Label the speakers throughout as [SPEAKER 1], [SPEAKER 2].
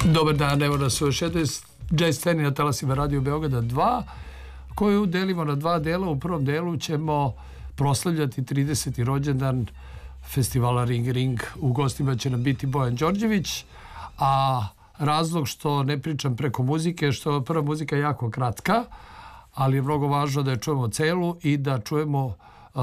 [SPEAKER 1] Dobar dan, evo nas u još jednoj jazz sceni na talasima Radio Beograda 2, koju delimo na dva dela. U prvom delu ćemo proslavljati 30. rođendan festivala Ring Ring. U gostima će nam biti Bojan Đorđević, a razlog što ne pričam preko muzike je što prva muzika je jako kratka, ali je mnogo važno da je čujemo celu i da čujemo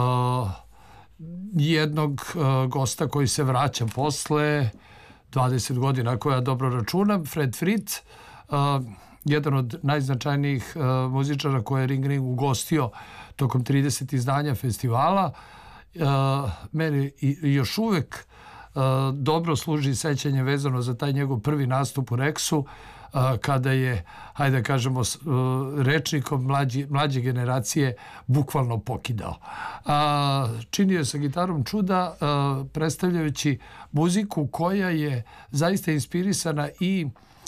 [SPEAKER 1] jednog gosta koji se vraća posle 20 godina, koja dobro računam, Fred Fritz, jedan od najznačajnijih muzičara koje je Ring Ring ugostio tokom 30 izdanja festivala. Meni još uvek dobro služi sećanje vezano za taj njegov prvi nastup u Rexu, kada je, hajde da kažemo, rečnikom mlađe generacije bukvalno pokidao. Činio je sa gitarom čuda, predstavljajući muziku koja je zaista inspirisana i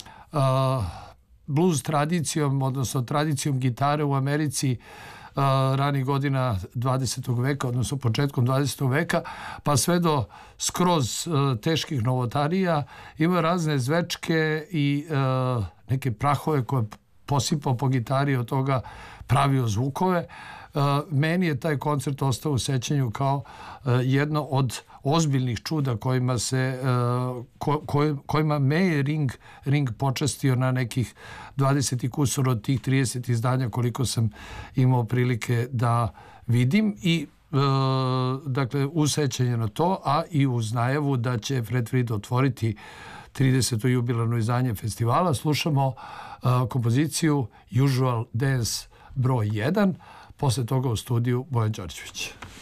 [SPEAKER 1] blues tradicijom, odnosno tradicijom gitare u Americi ranih godina 20. veka, odnosno početkom 20. veka, pa sve do skroz teških novotarija. Ima razne zvečke i neke prahove koje posipao po gitari, od toga pravio zvukove. Meni je taj koncert ostao u sećanju kao jedno od ozbiljnih čuda kojima me je Ring počastio na nekih 20 i kusur od tih 30 izdanja koliko sam imao prilike da vidim. I dakle, uz sećanje na to, a i uz najavu da će Fred Fritz otvoriti 30. jubilarno izdanje festivala, slušamo kompoziciju Usual Dance broj 1, posle toga u studiju Bojan Đorđević.